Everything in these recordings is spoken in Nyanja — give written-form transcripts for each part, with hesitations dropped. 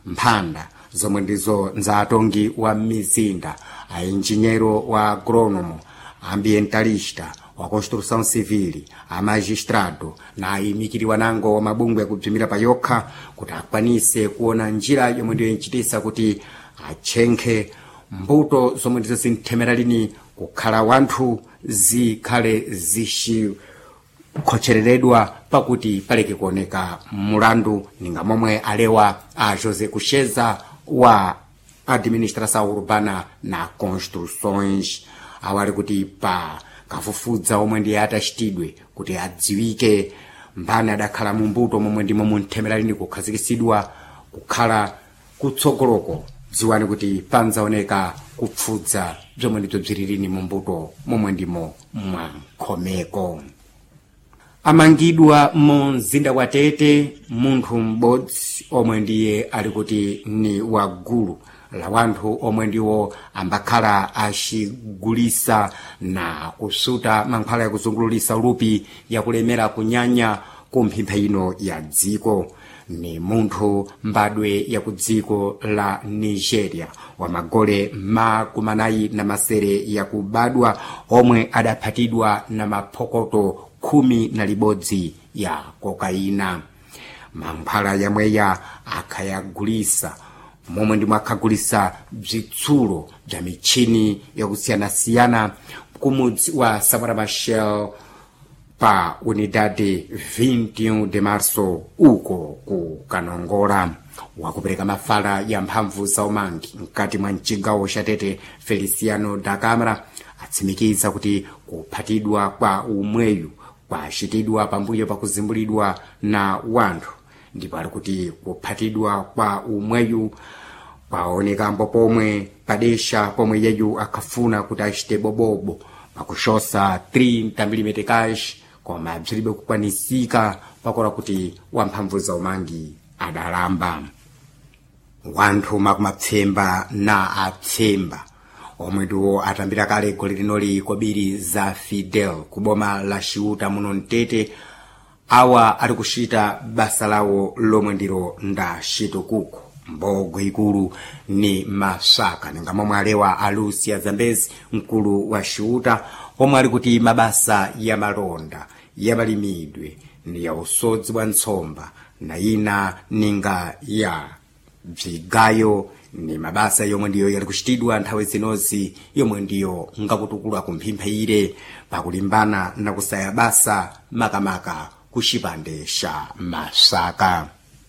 mphanda zomwe ndizo za atongi wa mizinda, aenjinheiro wa agronomo, ambientalista, wa construção civil, a magistrado na ayimikiriwa nango wa mabungwe yakubzimira pa yokha kuti akwanise kuona njira yomwe ndiyo inchitisa kuti achenkhe mbuto zomwe ndizo zinthemera lini kukhala wanthu zikhale zixikhochereredwa pakuti paleke kuoneka mulandu, ninga momwe alewa a José Kusheza wa administração urbana na construções awali kuti pa kafufudza omwe ndiye atachitidwe kuti adziwike mbani adakhala mu mbuto momwe ndimo munthemera lini kukhazikisidwa kukhala kutsogoloko, dziwani kuti panzaoneka kupfudza bzomwe ndibzo bzirilini mu mbuto momwe ndimo mwankhomeko. Amangidwa mu mzinda wa Tete munthu m'bodzi omwe ndiye ali kuti ni wagulu la wanthu omwe ndiwo ambakhala axigulisa na kusuta mankhwala yakuzungululisa ulupi yakulemera kunyanya kumphempha ino ya dziko. Ni munthu mbadwe ya ku dziko la Nigeria wa magole makumanayi na masere yakubadwa omwe adaphatidwa na maphokoto 11 ya kokaina. Mankhwala yamweya akhayagulisa momwe ndimwe akhagulisa bzitsulo bza michini yakusiyanasiyana kumudzi wa Samora Machel pa unidade 21 de março uko ku Kanongola. Wakupereka mafala ya mphamvu za umangi mkati mwa mchigawo cha Tete Feliciano da Câmara atsimikiza kuti kuphatidwa kwa umweyu kwachitidwa pambuyo pakuzimbulidwa na wanthu, ndipo ali kuti kuphatidwa kwa umweyu kwaonekambo pomwe padesha pomwe yeyu akhafuna kuti achite bobobo pakushosa 30 mm cash koma bzilibe kukwanisika pakola kuti wamphamvu za umangi adalamba. Wanthu makumapfemba na apfemba omwe ndiwo atambira kale goli linoli kobiri za Fidel kuboma la Xiuta muno Mtete awa ali kuchita basa lawo lomwe ndilo nda xitukuko mbogo ikulu ni masaka, ninga momwe alewa Alucia Zambezi mkulu wa Xiuta omwe ali kuti mabasa ya malonda ya malimidwe ni ya usodzi wa ntsomba na ina ninga ya bzigayo ni mabasa yomwe ndiyo yali kuchitidwa nthawi zinozi yomwe ndiyo ngakutukula kumphempha ire pakulimbana na kusaya basa makamaka kuchipande cha masaka.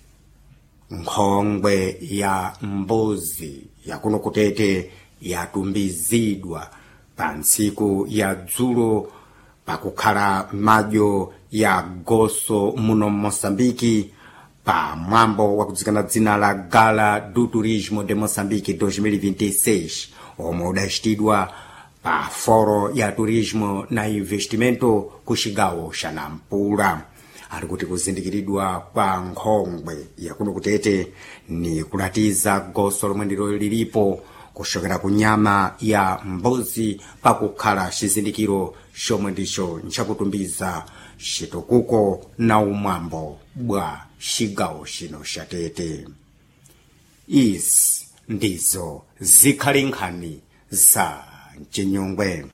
Nkhongwe ya mbuzi yakuno kutete yatumbizidwa pa ntsiku ya dzulo pakukhala madyo ya goso muno Mosambiki pa mwambo wakudzikana dzina la Gala do Turismo de Moçambique 2026 omwe udachitidwa pa foro ya turismo na investimento ku cigawo ca Nampula. Ali kuti kuzindikiridwa kwa nkhongwe yakuno kutete ni kulatiza goso lomwe ndilo lilipo kushokera ku nyama ya mbuzi pakukhala cizindikiro chomwe ndicho nchakutumbiza xitukuko na umwambo bwa cigawo cino ca Tete. Izi ndizo zikhali nkhani za Mchinyungwe.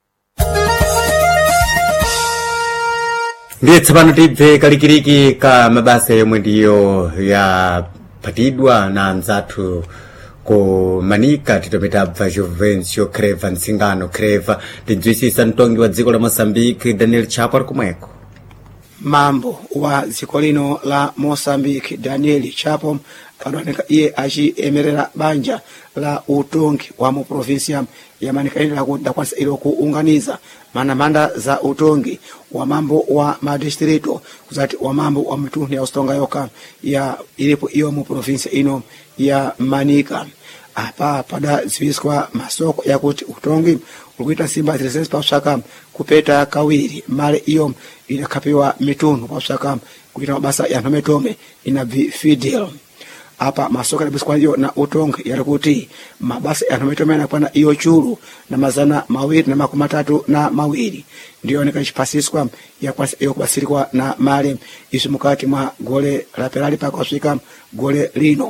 Ndiye tsopano tibve kalikiliki ka mabasa yomwe ndiyo yaphatidwa na anzathu ku Manika titopeta bva Juvencio Creva Ntsingano Creva tidzwisisa mtongi wa dziko la Moçambique Daniel Chapo ali kumweko. Mambo wa dziko lino la Moçambique Daniel Chapo panooneka iye achiemerera banja la utongi wa mu provincia ya Manika ina kudakwanisa ilo kuunganiza manamanda za utongi wa mambo wa madistrito kuzati wa mambo wa mitundu ya ustonga yoka ya ilipo iyo mu provincia ino ya Manika. Apa pada ziviswa masoko ya kuti utongi ulikuita simba 3 pa usaka kupeta kawiri male iyo inakapiwa mitundu pa usaka kuita mabasa ya ntometome ina Fidel. Apa masoko ya biskwa hiyo na utongi yalikuti mabasa ya ntometome yanapana iyo churu na mazana mawiri na makumatatu na mawiri ndiyo nekachipasiswa ya kwasa iyo kubasirikwa na male isu mukati mwa gole la perali pa kusika gole lino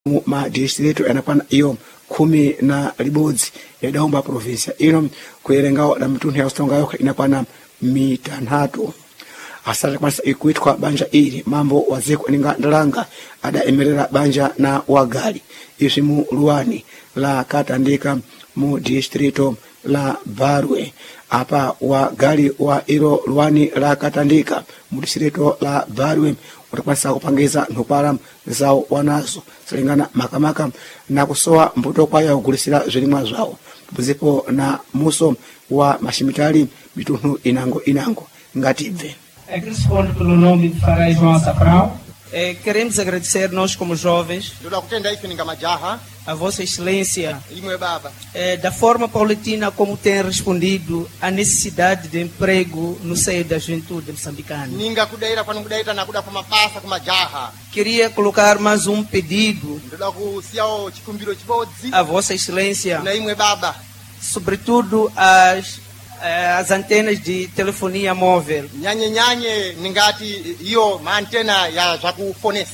mu madistritu yanakwana iyo 11 yadaumba provinsia ino kuyerengawo na mitunthu ya usonga yokha inakwana mitanthatu. Asali kwanisa ikuitwa banja ili mambo wazeko ninga ndalanga adaemerera banja na wagali isi mu Luwani la Katandika mu distrito la Barwe. Apa wagali wa ilo Luwani la Katandika mu distrito la Barwe utakwanisa kupangiza ntupala zao wanazo salingana makamaka na kusowa mbuto kwa ya kugulisira zilimwa zao buzipo na muso wa mashimitali mitunthu inango ngatibve. Respondo pelo nome de Farai João Açafrão. Queremos agradecer nós como jovens a Vossa Excelência da forma paulatina como tem respondido à necessidade de emprego no seio da juventude moçambicana. Queria colocar mais um pedido à Vossa Excelência, sobretudo as antenas de telefonia móvel. Ningati iyo maantena ya zakufonesi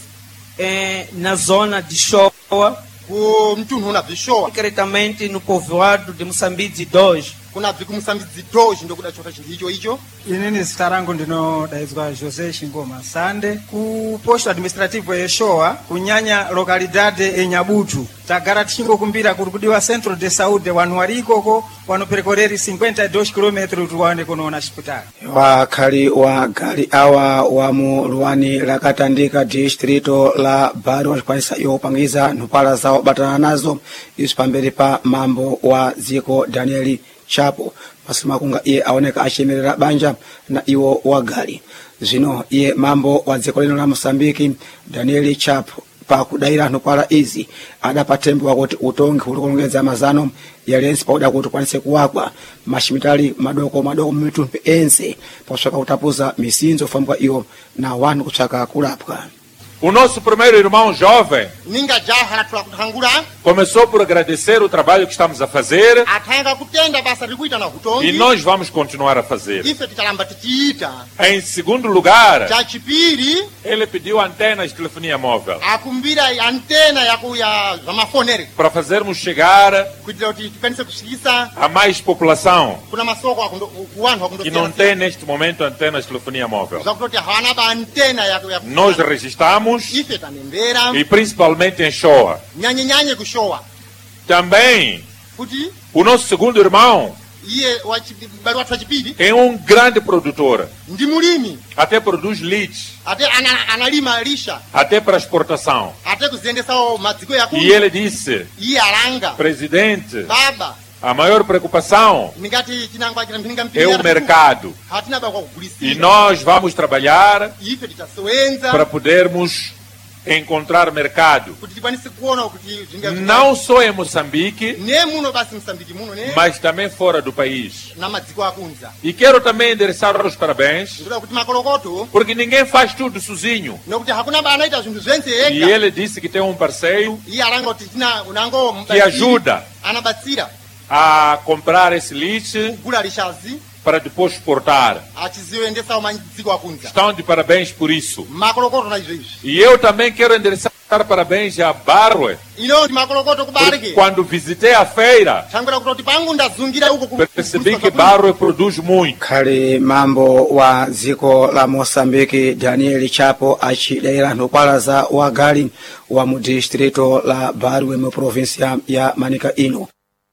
Na zona de Shoa, mtunhu na vishoa concretamente no povoado de Moçambique 2. kuna viku Moçambique 2 ndo kuda chota chinthu icho. Inini zitarangu ndinodaizwa José Xingoma Sande ku posto administrativo yeshoa kunyanya localidade enyabutu tagara tichingokumbira kuri kudiwa centro de saúde wanu warikoko wanoperekoreri 52 km tuwane kunoona hospitali. Wakhali wa gali awa wa mu Luwani la Katandika distrito la Barwe walikwanisa yopangiza ntupala zao batana nazo isu pamberi pa mambo wa ziko Danieli Chapo pasima kunga iye aoneka achemerera banja na iwo wagali. Zino iye mambo wa ziko lino la Mosambiki Danieli Chapo pa kudaira ntupala izi adapatembe wakuti utongi ulikulongeza mazano yalensi pauda kuti kwanise kuwagwa mashimitali madoko mmitundu ense paswaka utapuza misinzo famkwa iyo na wanu kuchaka kulapwa. O nosso primeiro irmão jovem Ninga jaha tulakutangula começou por agradecer o trabalho que estamos a fazer atanga kutenda basa likuita na hutongi e nós vamos continuar a fazer. ife titalamba titiita. Em segundo lugar, Cha chipiri ele pediu antenas de telefonia móvel akumbira antena ya zamafoneri para fazermos chegar kuitira kuti tipenise kushikisa a mais população kuna masoko kuwantu que não tem neste momento antenas de telefonia móvel. zakutoti hawana ba antena ya Nós registramos ife tanembera e principalmente em Shoa. nyanye kushowa Também, kuti o nosso segundo irmão iye bali watu wachipiri é um grande produtor, ndi mulimi até produz leite, ate analima lisha até para exportação. ate kuziendesawo madziko E yakulu ele disse, iye alanga presidente, baba a maior preocupação ningati chinangwa china mpinga é o mercado. hatina ba kwa E kugulisira nós vamos trabalhar ife titasewenza para podermos encontrar mercado. kuti tikwanise kuona kuti Não só em Moçambique, ne muno basi Msambiki muno ne mas também fora do país. na madziko akunza E quero também endereçar os parabéns, ndikuda kuti makolokoto porque ninguém faz tudo sozinho. nokuti hakuna ba anaita zinthu zense E ega ele disse que tem um parceiro iye alanga kuti tina unango que ajuda anabatsira a comprar esse leite kugula lishazi para depois exportar. achiziwendesawo madziko akunza Estão de parabéns por isso. makolokoto na izvi E eu também quero endereçar parabéns a Barwe, ino kuti makolokoto porque kubarike quando visitei a feira, tangira kuti pangu ndazungira uko percebi que Barwe produz muito. Khali mambo wa ziko la Mosambiki Danieli Chapo achidaira ntupala za wagali wa mu distrito la Barwe mu provinsia ya Manika ino.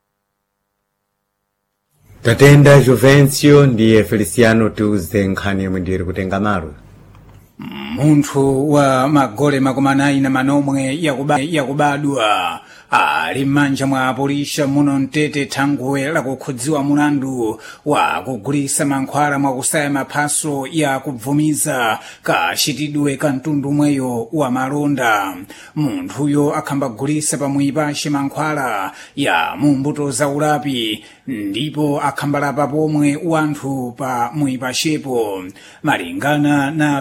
Tatenda Juvencio ndiye Feliciano Tuze nkhani yomwe ndiri kutenga malo. Munthu wa magole makumanayi na manomwe yakubadwa ali m'manja mwa apulisha muno mtete thangwe lakukhudziwa mulandu wa kugulitsa mankhwala mwakusaya maphaso ya kubvumiza kachitidwe ka mtundu mweyo wa malonda. Munthuyo akhamba kugulitsa pamwipace mankhwala ya mumbuto za ulapi ndipo akhambalapa pomwe wanthu pa mwipacepo malingana na Feliciano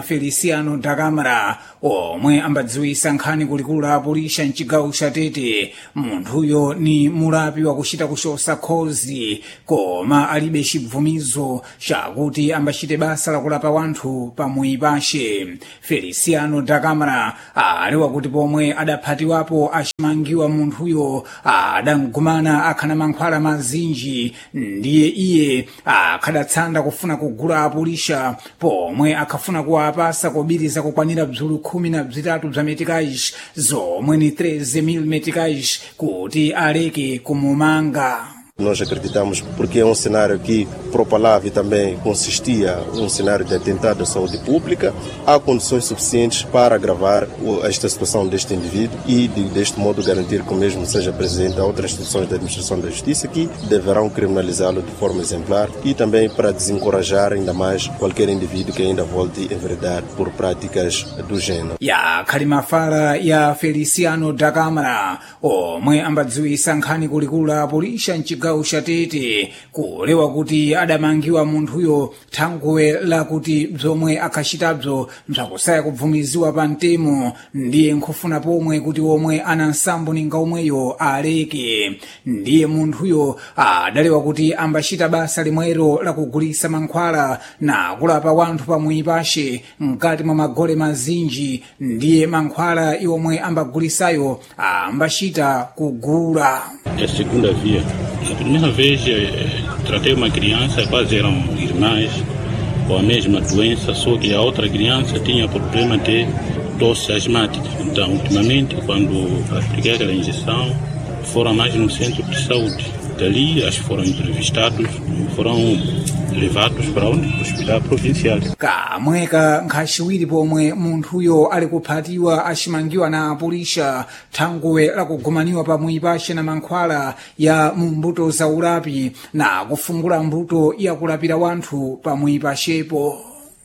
Feliciano da Câmara omwe ambadziwisa nkhani kulikulu la apulisha mchigawo cha Tete. Munthuyo ni mulapi wakuchita kuchosa khozi koma alibe chibvumizo chakuti ambachite basa lakulapa wanthu pamwi pashe. Feliciano da Câmara ali wakuti pomwe adaphatiwapo achimangiwa munthuyo adamgumana akhana mankhwala mazinji ndiye iye akhadatsanda kufuna kugula apulisha pomwe akhafuna kuwapasa kobiriza kukwanira bzulu 13 bza meticais zomwe ni 13.000 meticais kuti aleke kumumanga. Nós acreditamos porque é cenário que propalava e também consistia cenário de atentado à saúde pública. Há condições suficientes para agravar esta situação deste indivíduo e deste modo garantir que o mesmo seja presente a outras instituições da administração da justiça que deverão criminalizá-lo de forma exemplar e também para desencorajar ainda mais qualquer indivíduo que ainda volte a enveredar por práticas do gênero. Ya kalimafala ya Feliciano da Câmara omwe ambadziwisa nkhani kulikulu la apulisha mchigawo cha Tete kulewa kuti adamangiwa munthuyo thangwe lakuti bzomwe akhachitabzo mzakusaya kubvumiziwa pa mtemo ndiye nkhufuna pomwe kuti omwe ana nsambo ninga omweyo aleke. Ndiye munthuyo adalewa kuti ambachita basa limwero lakugulisa mankhwala na kulapa wanthu pamwi pashe mkati mwa magole mazinji ndiye mankhwala iwomwe ambagulisayo ambachita kugula. É a segunda via. A primeira vez tratei uma criança, quase eram irmãs, com a mesma doença, só que a outra criança tinha problema de tosse asmática. Então, ultimamente, quando apliquei aquela injeção, foram mais no centro de saúde. Dali, acho que foram entrevistados, foram levados para o hospital provincial. Kamweka nkhaxiwiri pomwe munthuyo ali kuphatiwa achimangiwa na apulisha thangwe lakugumaniwa pamwi pashe na mankhwala ya mumbuto za ulapi na kufungula mbuto yakulapira wanthu pamwi pashepo.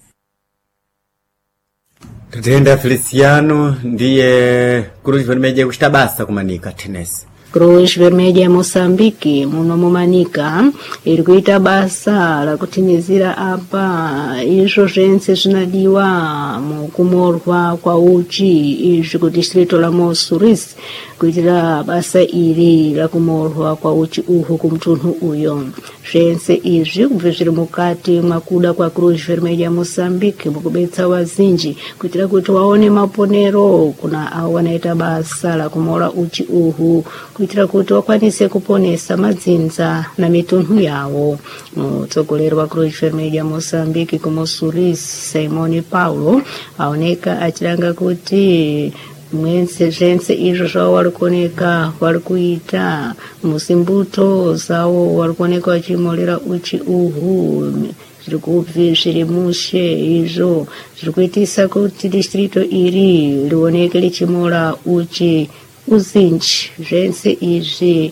Tatenda Feliciano ndiye Cruz Vermelha kuchita basa kumanika Tennessee. Cruz Vermelha ya Moçambique muno mumanika iri kuita basa la kutinizira apa izvo zvense zvinadiwa mukumorwa kwa uchi izvi kudistrito la Mossuris kuitira basa iri la kumorwa kwa uchi uhu kumtunhu uyo. Zvense izvi kubve zviri mukati mwakuda kwa Cruz Vermelha ya Moçambique mukubetsa wazinji kuitira kuti waone maponero kuna avo wanaita basa la kumora uchi uhu kuitira kuti wakwanise kuponesa madzinza na mitunhu yawo. Mutsogoleri wa Cruz Vermelha ya Moçambique ku Mossuris Simone Paulo aoneka achiranga kuti mwense zvense izvo zvavo vari kuoneka vari kuita musimbuto zawo vari kuoneka vachimorera uchi uhu zviri kubvi zviri mushe izvo zviri kuitisa kuti distrito iri lioneke lichimora uchi uzinji. Zvense izvi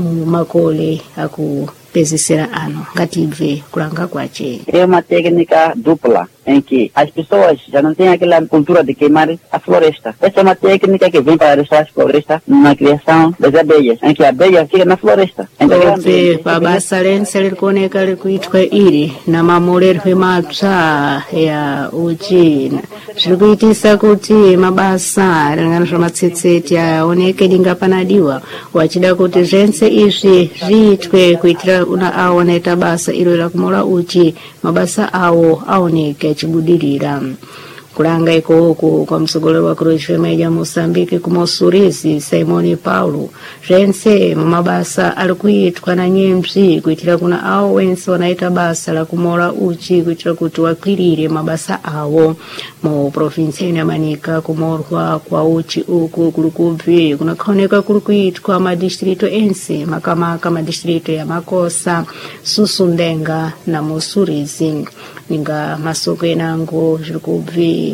mumakole akupezesera ano ngatibve kulanga kwache. É uma técnica dupla em que as pessoas já não têm aquela cultura de queimar a floresta. Essa é uma técnica que vem para deixar a floresta na criação das abelhas, em que a abelha fica na floresta. Obve pabasa lense liri kuoneka liri kuitwa iri na mamorerwe matsva ya uchi zviri kuitisa kuti mabasa ringaniswa matsetseti aoneke lingapanadiwa wachida kuti zvense izvi zviitwe kuitira una aonaita basa iro rakumora uchi mabasa awo aoneke achibudirira. Kulanga ikoko kwa mtsogoleri wa Cruz Vermelha ya Moçambique ku Mossuris Simone Paulo zvense mumabasa ari kuitwa na nyemzi kuitira kuna awo wense wanaita basa la kumora uchi kuitira kuti wakwirire mabasa awo. Mu provinsi ya Manika kumorwa kwa uchi uku kuri kubvi kunakaoneka kuri kuitwa madistrito ense makamaka madistrito ya Makosa, Susundenga na Mossuris. Ninga masoko enango zviri kubvi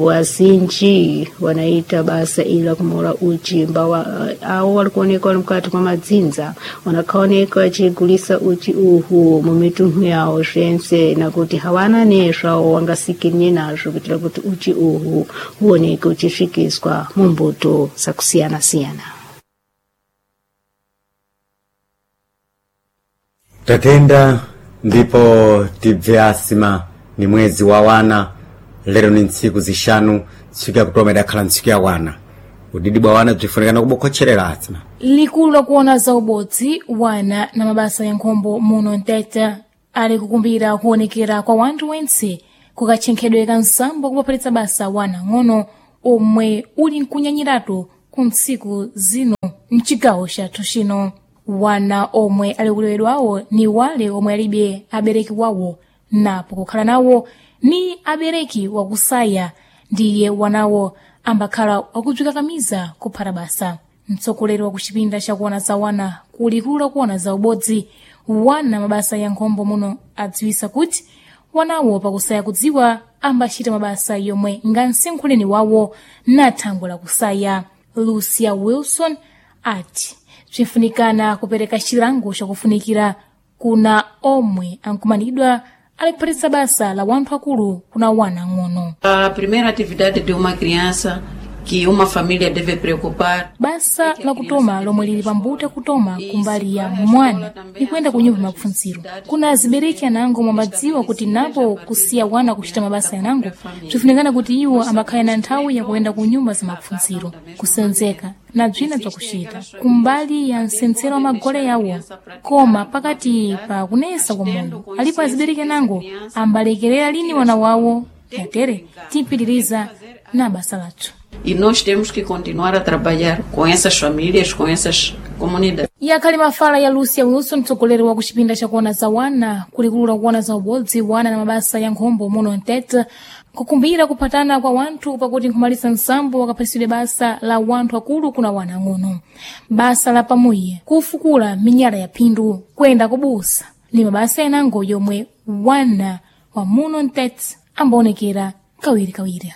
wazinji wanaita basa ila kumora uchi mbawa awo vari kuoneka vari mukati mwa madzinza wanakaoneka vachigulisa uchi uhu mumitunhu yawo zvense nakuti hawana nezvawo wangasikirinye nazvo kuitira kuti uchi uhu huoneke uchisvikiswa mumbuto dzakusiyana siyana. Tatenda ndipo tibve asima ni mwezi wa wana lero ni ntsiku zishanu tsiku yakutoma idakhala ntsiku ya wana udidi bwa wana bzifunikana kubokhocherera atsina likulu lakuona za ubodzi wana na mabasa ya nkhombo muno Ntete ali kukumbira kuonekera kwa wanthu wense kukatchenkhedwe ka nsambo kupapalitsa basa wana ng'ono omwe uli nkunyanyiratu ku ntsiku zino mchigawo chathu chino. Wana omwe ali kulewedwawo ni wale omwe alibe abereki wawo napo kukhala nawo ni abereki wakusaya ndiye wanawo ambakhala wakudzikakamiza kuphata basa. Mtsogoleri wa kuchipinda chakuona za wana kulikulu lakuona za ubodzi wana mabasa ya nkhombo muno adziwisa kuti wanawo pakusaya kudziwa ambachita mabasa yomwe ngansenkhuleni wawo na thangwe la kusaya. Lucia Wilson ati bzinfunikana kupereka chilango chakufunikira kuna omwe ankumanidwa aliphatitsa basa la wanthu akulu kuna wana ng'ono. A primeira atividade de uma criança que uma família deve preocupar. Basa la kutoma lomwe lili pambuto kutoma kumbali ya mwana ni kwenda ku nyumba mapfuntsiro. Kuna azibereki anango mwamadziwa kuti napo kusiya wana kuchita mabasa yanango bzifunikana kuti iwo amakhala na nthawi ya kuenda ku nyumba za mapfuntsiro kusenzeka na bzina bzakuchita kumbali ya nsensero wa magole yawo. Koma pakati pa kunesa kwa moyo alipo azibereki anango ambalekerera lini wana wawo yatere tipitiriza na basa lathu. E nós temos que continuar a trabalhar com essas famílias, com essas comunidades. Yakali mafala ya Lucia Wilson, mtsogoleri wa kuchipinda chakuona za wana kulikulu lakuona za ubodzi wana na mabasa ya nkhombo muno Ntete kukumbira kupatana kwa wanthu pakuti nkumalisa nsambo wakaphasidwe basa la wanthu akulu kuna wana ng'ono. Basa la pamuye kufukula minyala ya phindu kwenda kubusa ni mabasa yanango yomwe wana wa muno Ntete ambaonekera kawiri.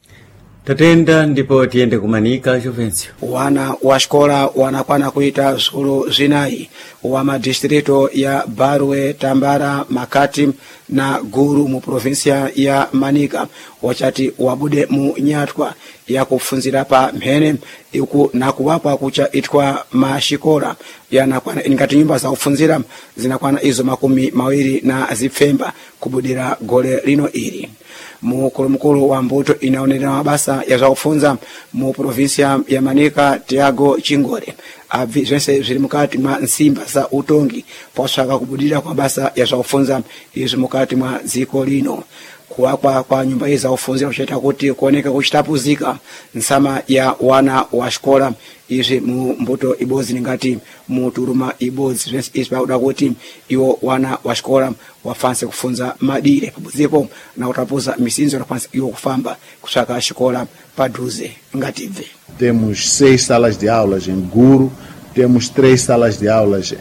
tatenda ndipo tiyende kumanika Juvencio. Wana wa xikola wanakwana kuita zulu zinayi wa madistrito ya Barwe, Tambara, Makati na Guru mu provinsia ya Manika wachati wabude mu nyatwa ya kufunzira pa mhene iku na kuwapa kucha itwa mashikora yanakwana ingati nyumba za kufunzira zinakwana izo 20 na zipfemba kubudira gole lino ili. Mukulu wa mbuto inaonera mabasa ya zakufunza mu provinsia ya Manika Tiago Chingore zvense zviri mukati mwa nsimba za utongi posaka kubudira kwa basa ya zakufunza izo mukati mwa dziko lino. Kuwakwa kwa nyumba hizi za kufunzira kuchita kuti kuoneka kuchitapuzika nsama ya wana wa xikola izi mu mbuto ibodzi ngati mu turuma ibodzi zvense izi pauda kuti iwo wana wa xikola wafanse kufunza madire pabuzipo na kutapuza misinzo nafanse iwo kufamba kusaka xikola padruze ngative. Temos 6 salas de aulas em Guru, temos 3 salas de aulas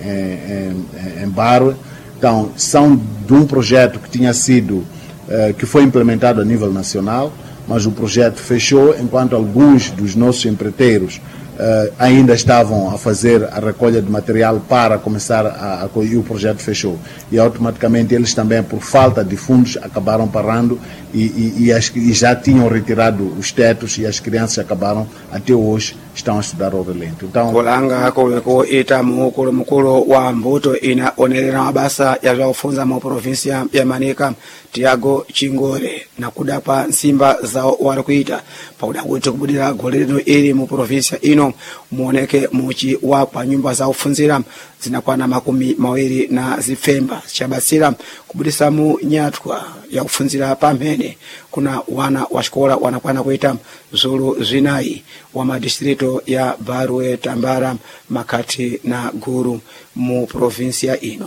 em Barwe. Então, são de um projeto que tinha sido que foi implementado a nível nacional, mas o projeto fechou enquanto alguns dos nossos empreiteiros ainda estavam a fazer a recolha de material para começar e o projeto fechou. E automaticamente eles também, por falta de fundos, acabaram parando e já tinham retirado os tetos e as crianças acabaram, até hoje, estão a estudar ao relento. Então, kulanga ko ita mukulu wa mbuto ina onerera mabasa ya zakufunza mu provinsia ya Manika Tiago Chingore na kudapa nsimba za wali kuita pauda kuti kubudira gole lino ili mu provinsia ino muoneke muchi wapa nyumba za kufunzira zinakwana 20 na zipfemba chabasira kubudisa mu nyatwa ya kufunzira pamene kuna wana wa xikola wanakwana kuita zulu zinayi wa madistrito ya Barwe, Tambara, Makati na Guru mu provinsia ino.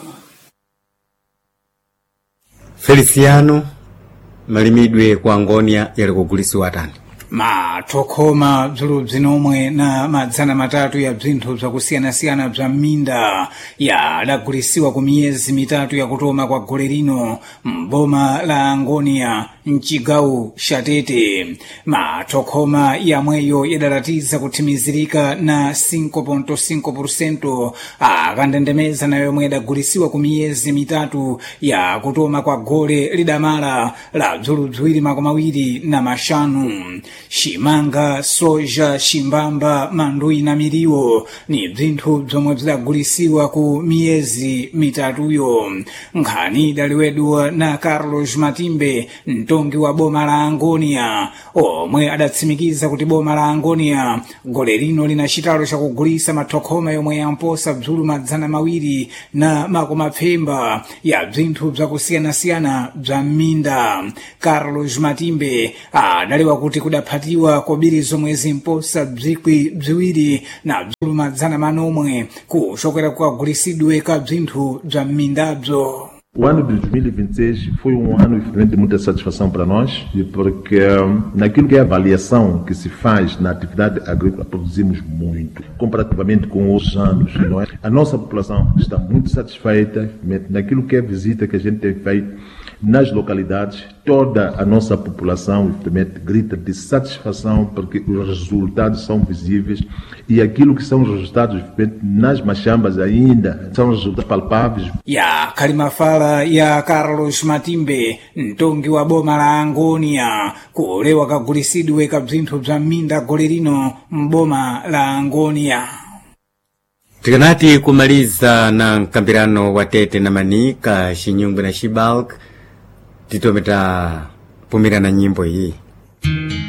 Feliciano malimidwe kwa Ngonia yali kugulisiwa atani matokoma bzulu bzinomwe na madzana 3 ya bzinthu bzakusiyana-siyana bza minda yadagulisiwa ku miyezi 3 ya kutoma kwa gole lino mboma la Ngonia mchigawo Tete. Matokoma yamweyo yadalatiza kuthimizirika na 5.5% akandendemeza na yomwe yadagulisiwa ku miyezi 3 ya kutoma kwa gole lidamala la bzulu bziwiri 25. Shimanga, soja, shimbamba, mandui na miriwo ni bzinthu bzomwe bzidagulisiwa ku miyezi 3 yo. Nkhani daliwedwa na Carlos Matimbe mtongi wa boma la Angonia omwe adatsimikiza kuti boma la Angonia gole lino lina chitalo chakugulisa mathokhoma yomwe yamposa bzulu 200 na makomapfemba ya bzinthu bzakusiyanasiyana bza m'minda. Carlos Matimbe adalewa kuti kudaphatiwa kobiri zomwe zimposa bziwiri na bzulu 100 kuchokera kukagulisidwe ka bzinthu bza m'mindabzo. O ano de 2026 foi ano de muita satisfação para nós, porque naquilo que é a avaliação que se faz na atividade agrícola, produzimos muito, comparativamente com os anos. Não é? A nossa população está muito satisfeita naquilo que é a visita que a gente tem feito nas localidades. Toda a nossa população grita de satisfação porque os resultados são visíveis e aquilo que são os resultados nas machambas ainda são resultados palpáveis. Ya kalimafala ya Carlos Matimbe mtongi wa boma la Angonia kulewa kagulisidwe ka bzinthu bza m'minda gole lino m'boma la Angonia. Tikanati kumaliza na mkambirano wa Tete na Manika Chinyungwe na Chibalk titometa pumira na nyimbo hii.